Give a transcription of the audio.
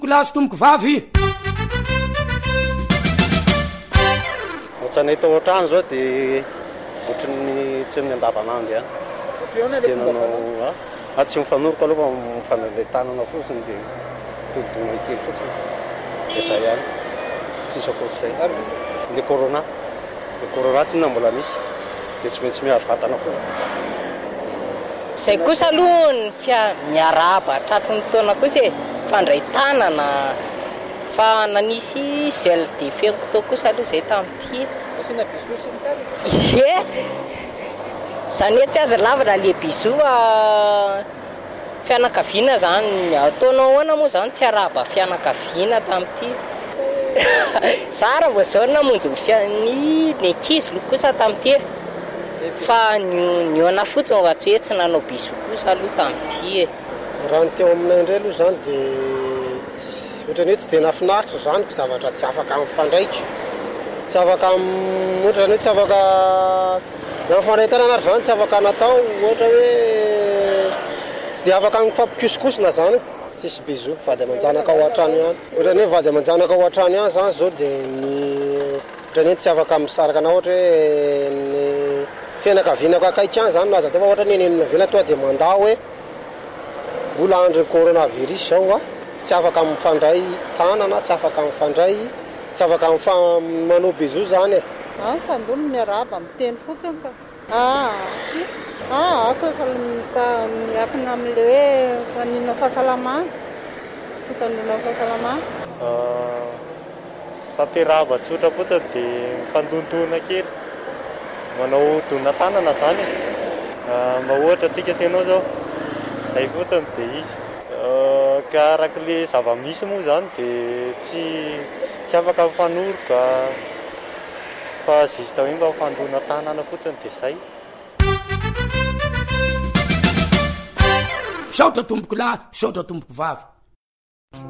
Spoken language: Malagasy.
kolasy tomboko vavy ohatranay tao an-trano zao dia ohatrany tsy amin'ny andavanandro a tsy tenanao tsy mifanoroko aloha mifanale tanana fotsiny dia todidona kely fotsiny dia zay ihany tsisy akoatr'izay le corona tsy na mbola misy dia tsy maintsy miaro vatana koa zay kosa aloha ny miarahaba tratry ny taona kosa fandray tanana fa nanisy gel de fenko kosa aloha zay tamin'ity asina bisou sy ny tany zany hoe tsy aza lavana le bisou fianakaviana zany ataonao ahoana moa zany tsy arahaba fianakaviana tamin'ity Sara vao zao namonjy ny ankizy kosa tamin'ity fa niona fotsiny fa tsy hoe tsy nanao bisou kosa aloha tamin'ity raha ny teo aminay indray aloha zany dia ohatrany hoe tsy dia nafinaritra zany ko zavatra tsy afaka mifandraitra tsy afaka ohatrany hoe tsy afaka mifandray tanana ary zany tsy afaka natao ohatra hoe tsy dia afaka mifampikisikosina zany tsisy bisou vady aman-janaka ao an-trano ihany ohatrany hoe vady aman-janaka ao an-trano ihany zany zao dia ohatrany hoe tsy afaka misaraka na ohatra hoe ny fianakavianako akaiky ihany zany naza teo fa ohatra ny eny navela toa dia mandao hoe mbola andro coronavirus zao tsy afaka mifandray tanana tsy afaka mifandray tsy afaka manao bisou zany fandony miarahaba miteny fotsiny ka ako efa miakina amin'le hoe fanina fahasalamana fitandrona fahasalamana fampiarahaba tsotra fotsiny dia mifandontoana kely manao dona tanana zany mba ohatra atsika senao zao zay fotsiny dia izy ka arak'le zava-misy moa zany dia tsy afaka mifanoroka fa zista hoe mba mifandona tanana fotsiny dia zay saotra tomboko lahy saotra tomboko vavy